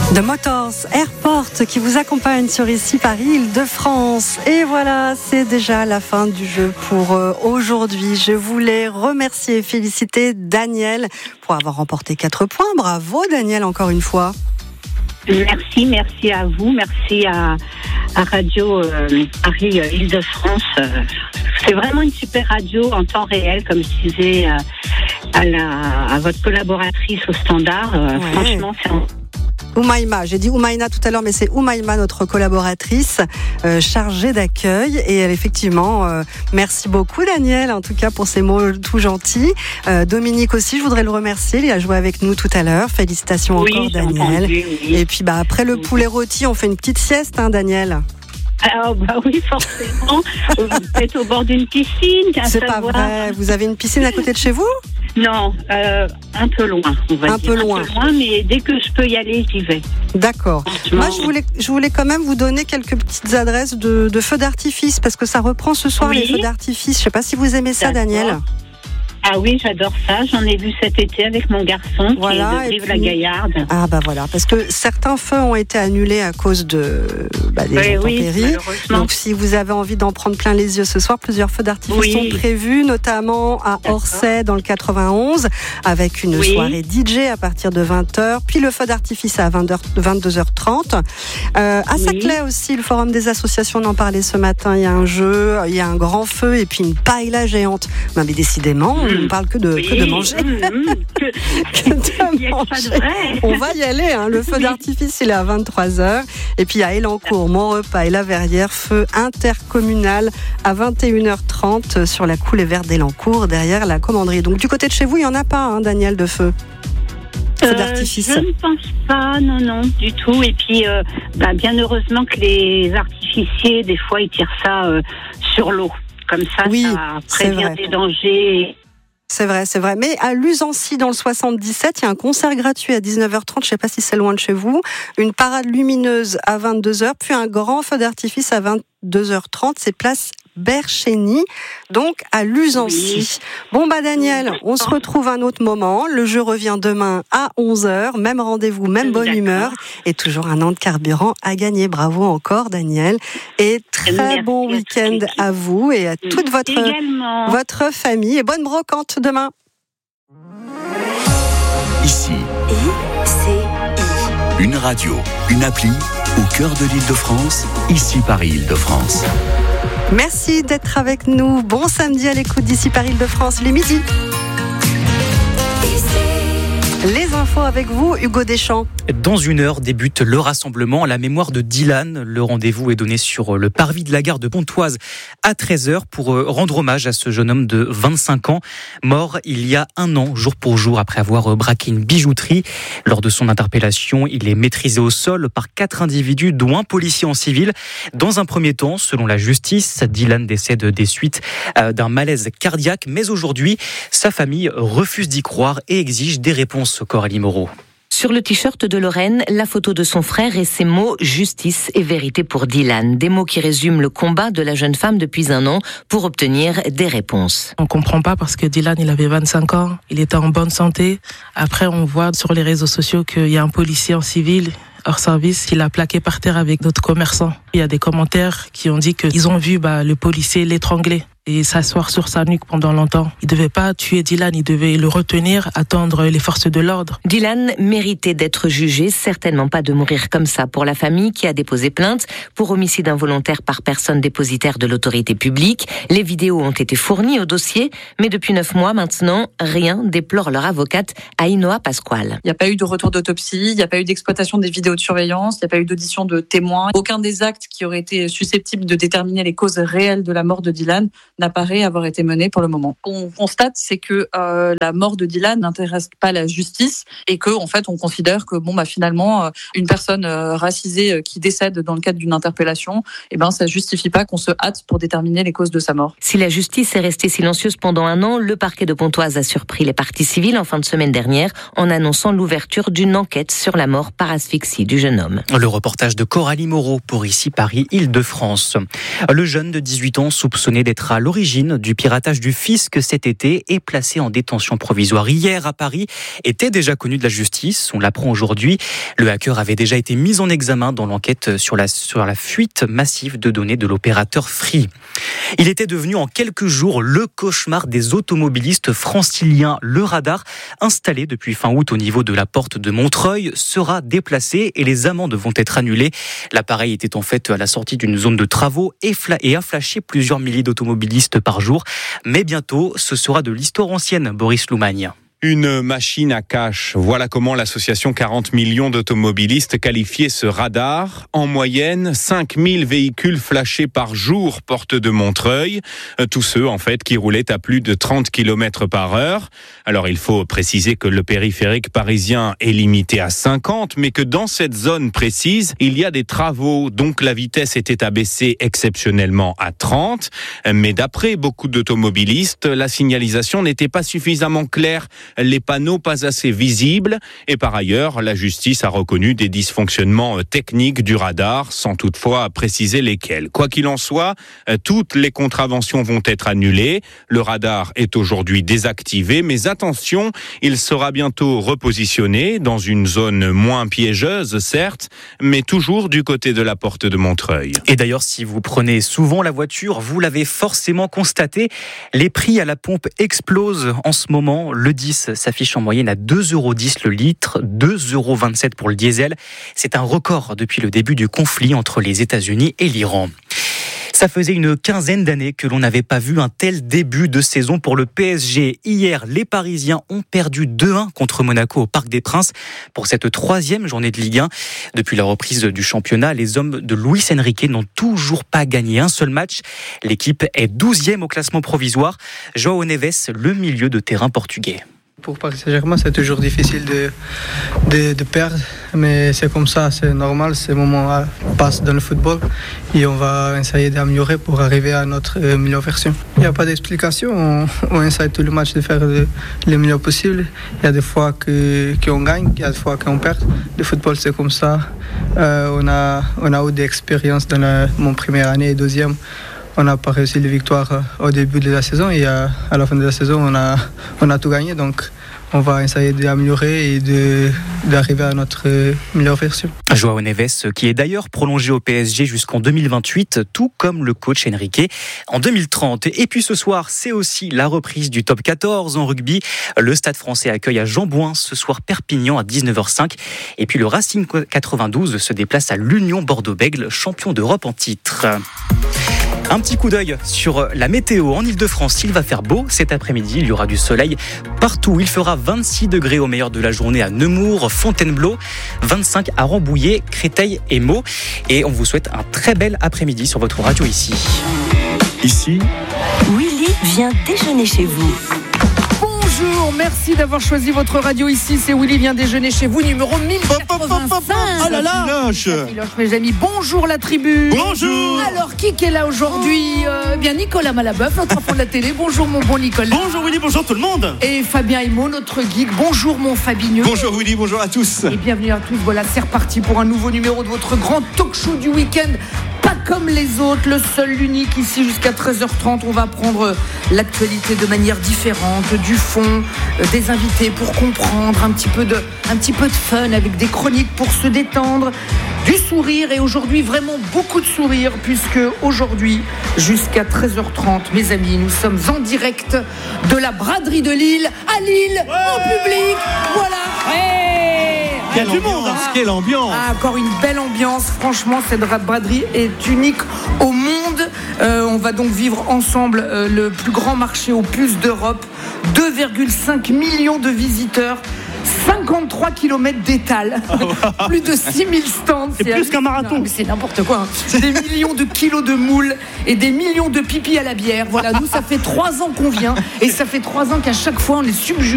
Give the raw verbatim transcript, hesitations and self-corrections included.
The Motors Airport qui vous accompagne sur Ici Paris, Île-de-France. Et voilà, c'est déjà la fin du jeu pour euh, aujourd'hui. Je voulais remercier et féliciter Daniel pour avoir remporté quatre points. Bravo Daniel, encore une fois. Merci, merci à vous, merci à, à Radio euh, Paris euh, Île-de-France. Euh, c'est vraiment une super radio en temps réel, comme je disais euh, à, la, à votre collaboratrice au standard. Euh, ouais. Franchement, c'est un... Oumaima, j'ai dit Oumaina tout à l'heure, mais c'est Oumaima, notre collaboratrice euh, chargée d'accueil. Et elle, effectivement, euh, merci beaucoup Daniel, en tout cas pour ces mots tout gentils. Euh, Dominique aussi, je voudrais le remercier, il a joué avec nous tout à l'heure. Félicitations oui, encore Daniel. Entendu, oui. Et puis bah après le poulet rôti, on fait une petite sieste, hein, Daniel. Alors, bah oui, forcément. Vous êtes au bord d'une piscine, qu'à C'est savoir. pas vrai. Vous avez une piscine à côté de chez vous ? Non, euh, un peu loin, on va un dire. Peu loin. Un peu loin, mais dès que je peux y aller, j'y vais. D'accord. Moi, je voulais, je voulais quand même vous donner quelques petites adresses de, de feux d'artifice, parce que ça reprend ce soir, oui. Les feux d'artifice. Je sais pas si vous aimez ça, D'accord. Daniel. Ah oui, j'adore ça. J'en ai vu cet été avec mon garçon voilà, qui est de Brive-la-Gaillarde. Ah bah voilà, parce que certains feux ont été annulés à cause de bah, des oui, intempéries. Oui, donc si vous avez envie d'en prendre plein les yeux ce soir, plusieurs feux d'artifice oui. sont prévus, notamment à Orsay dans le quatre-vingt-onze, avec une oui. soirée D J à partir de vingt heures, puis le feu d'artifice à vingt-deux heures trente. Euh, à Saclay oui. aussi, le forum des associations, on en parlait ce matin, il y a un jeu, il y a un grand feu et puis une paella géante. Non mais décidément, mmh. on ne parle que de, oui, que de manger. Mmh, que, que de manger. On va y aller. Hein. Le feu oui. d'artifice, il est à vingt-trois heures. Et puis à Élancourt, Montrepas et La Verrière, feu intercommunal à vingt et une heures trente sur la coulée verte d'Élancourt, derrière la commanderie. Donc du côté de chez vous, il n'y en a pas, hein, Daniel, de feu Euh, je ne pense pas, non, non, du tout. Et puis, euh, bah, bien heureusement que les artificiers, des fois, ils tirent ça euh, sur l'eau. Comme ça, oui, ça prévient des dangers. C'est vrai, c'est vrai. Mais à Luzancy, dans le soixante-dix-sept, il y a un concert gratuit à dix-neuf heures trente. Je ne sais pas si c'est loin de chez vous. Une parade lumineuse à vingt-deux heures, puis un grand feu d'artifice à vingt-deux heures trente. C'est place Berchény, donc à Luzancy. Oui. Bon bah Daniel, on se retrouve un autre moment. Le jeu revient demain à onze heures. Même rendez-vous, même bonne D'accord. humeur. Et toujours un an de carburant à gagner. Bravo encore Daniel. Et très Merci bon week-end à, à vous et à toute votre, votre famille. Et bonne brocante demain. Ici. I C I. Une radio, une appli au cœur de l'Île-de-France. Ici Paris Île-de-France. Merci d'être avec nous. Bon samedi à l'écoute d'Ici Paris Île-de-France, les midis. Les infos avec vous, Hugo Deschamps. Dans une heure débute le rassemblement à la mémoire de Dylan. Le rendez-vous est donné sur le parvis de la gare de Pontoise à treize heures pour rendre hommage à ce jeune homme de vingt-cinq ans, mort il y a un an, jour pour jour, après avoir braqué une bijouterie. Lors de son interpellation, il est maîtrisé au sol par quatre individus, dont un policier en civil. Dans un premier temps, selon la justice, Dylan décède des suites d'un malaise cardiaque. Mais aujourd'hui, sa famille refuse d'y croire et exige des réponses. Coralie Moreau. Sur le t-shirt de Lorraine, la photo de son frère et ses mots « Justice et vérité pour Dylan ». Des mots qui résument le combat de la jeune femme depuis un an pour obtenir des réponses. On ne comprend pas parce que Dylan, il avait vingt-cinq ans, il était en bonne santé. Après, on voit sur les réseaux sociaux qu'il y a un policier en civil hors service, il a plaqué par terre avec d'autres commerçants. Il y a des commentaires qui ont dit qu'ils ont vu bah, le policier l'étrangler et s'asseoir sur sa nuque pendant longtemps. Il ne devait pas tuer Dylan, il devait le retenir, attendre les forces de l'ordre. Dylan méritait d'être jugé, certainement pas de mourir comme ça. Pour la famille qui a déposé plainte pour homicide involontaire par personne dépositaire de l'autorité publique, les vidéos ont été fournies au dossier, mais depuis neuf mois maintenant, rien, déplore leur avocate Ainoa Pasquale. Il n'y a pas eu de retour d'autopsie, il n'y a pas eu d'exploitation des vidéos de surveillance, il n'y a pas eu d'audition de témoins. Aucun des actes qui auraient été susceptibles de déterminer les causes réelles de la mort de Dylan n'apparaît avoir été mené pour le moment. Ce qu'on constate, c'est que euh, la mort de Dylan n'intéresse pas la justice et que, en fait, on considère que bon, bah finalement, euh, une personne euh, racisée euh, qui décède dans le cadre d'une interpellation, eh ben, ça justifie pas qu'on se hâte pour déterminer les causes de sa mort. Si la justice est restée silencieuse pendant un an, le parquet de Pontoise a surpris les parties civiles en fin de semaine dernière en annonçant l'ouverture d'une enquête sur la mort par asphyxie du jeune homme. Le reportage de Coralie Moreau pour Ici Paris Île-de-France. Le jeune de dix-huit ans soupçonné d'être à à l'origine du piratage du fisc cet été est placé en détention provisoire. Hier à Paris, était déjà connu de la justice. On l'apprend aujourd'hui. Le hacker avait déjà été mis en examen dans l'enquête sur la, sur la fuite massive de données de l'opérateur Free. Il était devenu en quelques jours le cauchemar des automobilistes franciliens. Le radar, installé depuis fin août au niveau de la porte de Montreuil, sera déplacé et les amendes vont être annulées. L'appareil était en fait à la sortie d'une zone de travaux et, fla- et a flashé plusieurs milliers d'automobilistes par jour. Mais bientôt, ce sera de l'histoire ancienne, Boris Loumagne. Une machine à cash. Voilà comment l'association quarante millions d'automobilistes qualifiait ce radar. En moyenne, cinq mille véhicules flashés par jour porte de Montreuil. Tous ceux, en fait, qui roulaient à plus de trente kilomètres par heure. Alors, il faut préciser que le périphérique parisien est limité à cinquante, mais que dans cette zone précise, il y a des travaux. Donc, la vitesse était abaissée exceptionnellement à trente. Mais d'après beaucoup d'automobilistes, la signalisation n'était pas suffisamment claire. Les panneaux pas assez visibles et par ailleurs, la justice a reconnu des dysfonctionnements techniques du radar sans toutefois préciser lesquels. Quoi qu'il en soit, toutes les contraventions vont être annulées. Le radar est aujourd'hui désactivé, mais attention, il sera bientôt repositionné dans une zone moins piégeuse, certes, mais toujours du côté de la porte de Montreuil. Et d'ailleurs, si vous prenez souvent la voiture, vous l'avez forcément constaté, les prix à la pompe explosent en ce moment. Le dix s'affiche en moyenne à deux euros dix le litre, deux euros vingt-sept pour le diesel. C'est un record depuis le début du conflit entre les États-Unis et l'Iran. Ça faisait une quinzaine d'années que l'on n'avait pas vu un tel début de saison pour le P S G. Hier, les Parisiens ont perdu deux un contre Monaco au Parc des Princes pour cette troisième journée de Ligue un. Depuis la reprise du championnat, les hommes de Luis Enrique n'ont toujours pas gagné un seul match. L'équipe est douzième au classement provisoire. João Neves, le milieu de terrain portugais. Pour Paris Saint-Germain, c'est toujours difficile de, de, de perdre, mais c'est comme ça, c'est normal, ces moments passent dans le football et on va essayer d'améliorer pour arriver à notre meilleure version. Il n'y a pas d'explication, on, on essaie tout le match de faire le, le meilleur possible. Il y a des fois que, qu'on gagne, il y a des fois qu'on perd. Le football, c'est comme ça. Euh, on, a, on a eu des expériences dans la, mon première année et deuxième. On n'a pas réussi les victoires au début de la saison et à la fin de la saison, on a, on a tout gagné. Donc, on va essayer d'améliorer et de, d'arriver à notre meilleure version. João Neves, qui est d'ailleurs prolongé au P S G jusqu'en deux mille vingt-huit, tout comme le coach Enrique en deux mille trente. Et puis ce soir, c'est aussi la reprise du top quatorze en rugby. Le Stade français accueille à Jean-Bouin ce soir Perpignan à dix-neuf heures cinq. Et puis le Racing quatre-vingt-douze se déplace à l'Union Bordeaux-Bègles, champion d'Europe en titre. Un petit coup d'œil sur la météo en Ile-de-France. Il va faire beau cet après-midi. Il y aura du soleil partout. Il fera vingt-six degrés au meilleur de la journée à Nemours, Fontainebleau, vingt-cinq à Rambouillet, Créteil et Meaux. Et on vous souhaite un très bel après-midi sur votre radio ici. Ici, Willy vient déjeuner chez vous. Bonjour, merci d'avoir choisi votre radio ici. C'est Willy vient déjeuner chez vous, numéro mille quatre-vingt-cinq. Oh là là, Filoche, mes amis. Bonjour la tribu. Bonjour. Alors, qui est là aujourd'hui euh, Bien Nicolas Malabeuf, notre enfant de la télé. Bonjour mon bon Nicolas. Bonjour Willy, bonjour tout le monde. Et Fabien Himo, notre geek. Bonjour mon Fabineux. Bonjour Willy, bonjour à tous. Et bienvenue à tous. Voilà, c'est reparti pour un nouveau numéro de votre grand talk show du week-end. Pas comme les autres, le seul, l'unique, ici jusqu'à treize heures trente. On va prendre l'actualité de manière différente, du fond, des invités pour comprendre, un petit peu de, un petit peu de fun avec des chroniques pour se détendre, du sourire et aujourd'hui vraiment beaucoup de sourire puisque aujourd'hui jusqu'à treize heures trente, mes amis, nous sommes en direct de la braderie de Lille, à Lille, ouais, en public, voilà. Ouais. Quelle ambiance, hein. Quelle ambiance. Ah, encore une belle ambiance. Franchement, cette braderie est unique au monde. Euh, on va donc vivre ensemble euh, le plus grand marché au puces d'Europe. deux virgule cinq millions de visiteurs. cinquante-trois kilomètres d'étal, oh, plus de six mille stands. C'est, c'est plus qu'un marathon. Non, mais c'est n'importe quoi. Hein. Des millions de kilos de moules et des millions de pipis à la bière. Voilà, nous, ça fait trois ans qu'on vient et ça fait trois ans qu'à chaque fois, on est subjugué.